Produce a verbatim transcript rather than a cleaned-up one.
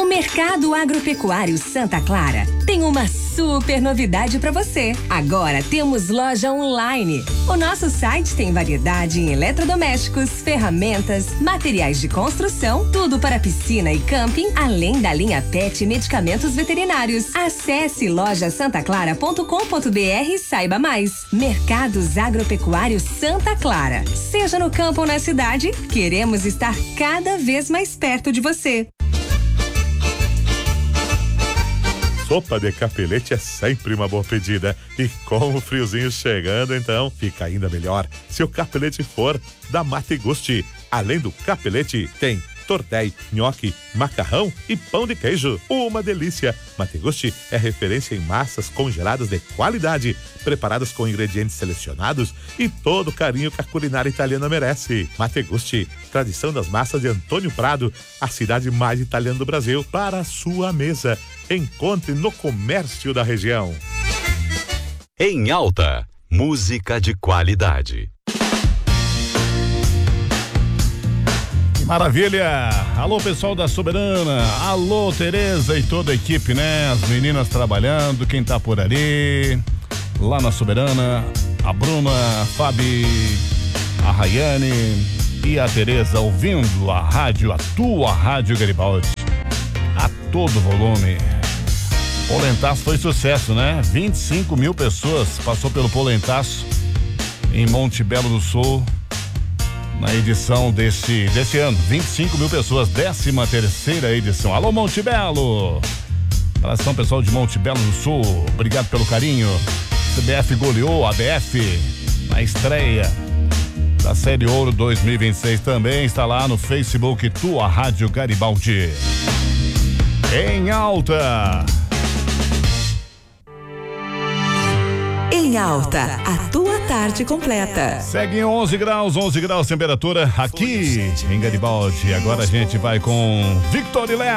Mercado Agropecuário Santa Clara tem uma super novidade para você. Agora temos loja online. O nosso site tem variedade em eletrodomésticos, ferramentas, materiais de construção, tudo para piscina e camping, além da linha pet e medicamentos veterinários. Acesse loja santa clara ponto com ponto br e saiba mais. Mercados Agropecuário Santa Clara. Seja no campo ou na cidade, queremos estar cada vez mais perto de você. Sopa de capelete é sempre uma boa pedida. E com o friozinho chegando, então, fica ainda melhor. Se o capelete for da Mate Gusti. Além do capelete, tem tortei, nhoque, macarrão e pão de queijo. Uma delícia! Mate Gusti é referência em massas congeladas de qualidade, preparadas com ingredientes selecionados e todo o carinho que a culinária italiana merece. Mate Gusti, tradição das massas de Antônio Prado, a cidade mais italiana do Brasil, para a sua mesa. Encontre no comércio da região. Em Alta, música de qualidade. Maravilha! Alô, pessoal da Soberana, alô, Tereza e toda a equipe, né? As meninas trabalhando, quem tá por ali, lá na Soberana, a Bruna, a Fabi, a Rayane e a Tereza ouvindo a rádio, a tua Rádio Garibaldi, a todo volume. Polentaço foi sucesso, né? vinte e cinco mil pessoas passou pelo Polentaço em Monte Belo do Sul na edição desse, desse ano. vinte e cinco mil pessoas, décima terceira edição. Alô, Monte Belo! Abração, pessoal de Monte Belo do Sul, obrigado pelo carinho. C B F goleou a B F na estreia da Série Ouro dois mil e vinte e seis. Também está lá no Facebook Tua Rádio Garibaldi. Em Alta. Em Alta, a tua tarde completa. Segue em onze graus, onze graus temperatura aqui em Garibaldi. Agora a gente vai com Victor e Léo.